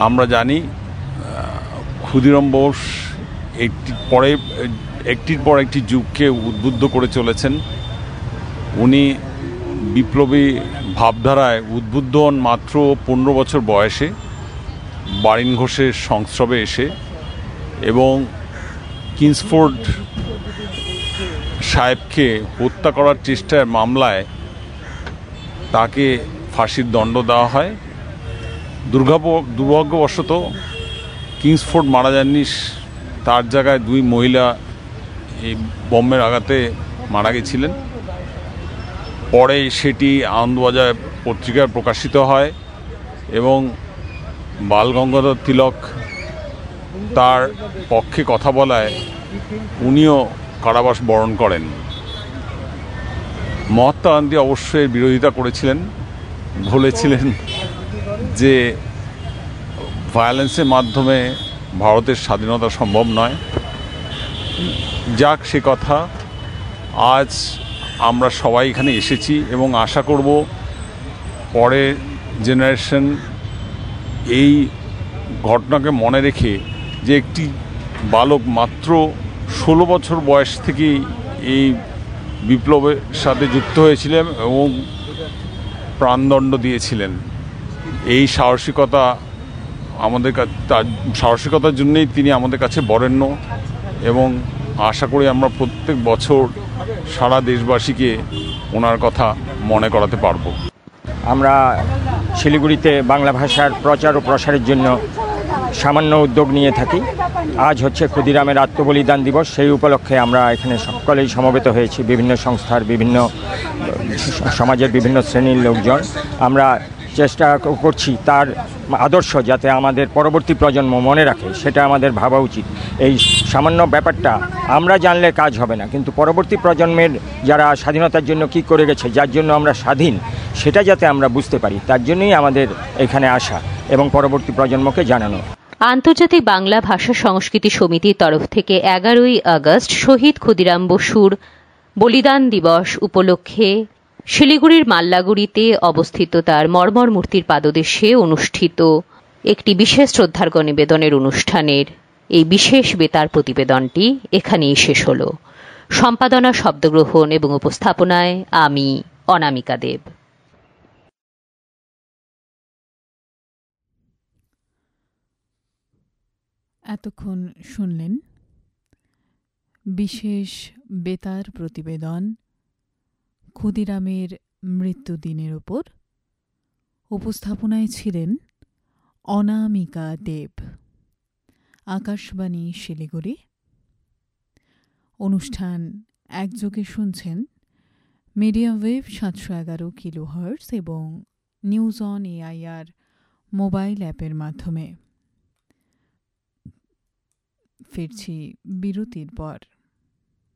আমরা জানি ক্ষুদিরাম বোস একটির পর একটি যুগকে উদ্বুদ্ধ করে চলেছেন। উনি বিপ্লবী ভাবধারায় উদ্বুদ্ধ হন মাত্র 15 বছর বয়সে বারিন ঘোষের সংস্রবে এসে, এবং কিংসফোর্ড সাহেবকে হত্যা করার চেষ্টার মামলায় তাকে ফাঁসির দণ্ড দেওয়া হয়। দুর্ভাগ্যবশত কিংসফোর্ড মারা যাননি, তার জায়গায় 2 মহিলা এই বোমের আঘাতে মারা গেছিলেন। পরে সেটি আনন্দবাজার পত্রিকায় প্রকাশিত হয় এবং বাল গঙ্গাধর তিলক তার পক্ষে কথা বলায় উনিও কারাবাস বরণ করেন। মহাত্মা গান্ধী অবশ্যই বিরোধিতা করেছিলেন, বলেছিলেন যে ভায়োলেন্সের মাধ্যমে ভারতের স্বাধীনতা সম্ভব নয়। যাক, সে কথা আজ আমরা সবাই এখানে এসেছি এবং আশা করব পরের জেনারেশন এই ঘটনাকে মনে রেখে, যে একটি বালক মাত্র 16 বছর বয়স থেকেই এই বিপ্লবের সাথে যুক্ত হয়েছিলেন এবং প্রাণদণ্ড দিয়েছিলেন। এই সাহসিকতা তার সাহসিকতার জন্যই তিনি আমাদের কাছে বরেণ্য, এবং আশা করি আমরা প্রত্যেক বছর সারা দেশবাসীকে ওনার কথা মনে করাতে পারব। আমরা শিলিগুড়িতে বাংলা ভাষার প্রচার ও প্রসারের জন্য সামান্য উদ্যোগ নিয়ে থাকি। আজ হচ্ছে ক্ষুদিরামের আত্মবলিদান দিবস। সেই উপলক্ষে আমরা এখানে সকলেই সমবেত হয়েছি, বিভিন্ন সংস্থার, বিভিন্ন সমাজের বিভিন্ন শ্রেণীর লোকজন। আমরা চেষ্টা করছি তার আদর্শ যাতে আমাদের পরবর্তী প্রজন্ম মনে রাখে, সেটা আমাদের ভাবা উচিত। এই সামান্য ব্যাপারটা আমরা জানলে কাজ হবে না, কিন্তু পরবর্তী প্রজন্মের যারা স্বাধীনতার জন্য কী করে গেছে, যার জন্য আমরা স্বাধীন, সেটা যাতে আমরা বুঝতে পারি, তার জন্যই আমাদের এখানে আসা এবং পরবর্তী প্রজন্মকে জানানো। আন্তর্জাতিক বাংলা ভাষা সংস্কৃতি সমিতির তরফ থেকে 11ই আগস্ট শহীদ ক্ষুদিরাম বসুর বলিদান দিবস উপলক্ষে শিলিগুড়ির মাল্লাগুড়িতে অবস্থিত তার মর্মর মূর্তির পাদদেশে অনুষ্ঠিত একটি বিশেষ শ্রদ্ধার্ঘ্য নিবেদনের অনুষ্ঠানের এই বিশেষ বেতার প্রতিবেদনটি এখানেই শেষ হল। সম্পাদনা, শব্দগ্রহণ এবং উপস্থাপনায় আমি অনামিকা দেব। এতক্ষণ শুনলেন বিশেষ বেতার প্রতিবেদন ক্ষুদিরামের মৃত্যুদিনের ওপর। উপস্থাপনায় ছিলেন অনামিকা দেব। আকাশবাণী শিলিগুড়ি। অনুষ্ঠান একযোগে শুনছেন মিডিয়াম ওয়েভ 711 কিলোহার্টজ এবং নিউজ অন এআইআর মোবাইল অ্যাপের মাধ্যমে। ফিরছি বিরতির পর।